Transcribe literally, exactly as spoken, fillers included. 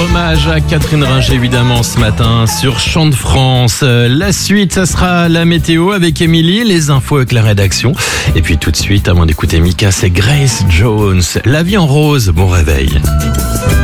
hommage à Catherine Ringer évidemment ce matin sur Chant de France. La suite, ça sera la météo avec Émilie, les infos avec la rédaction. Et puis tout de suite, avant d'écouter Mika, c'est Grace Jones. La vie en rose, bon réveil.